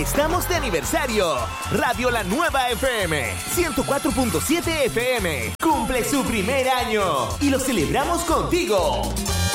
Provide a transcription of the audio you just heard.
Estamos de aniversario. Radio La Nueva FM, 104.7 FM, cumple su primer año y lo celebramos contigo.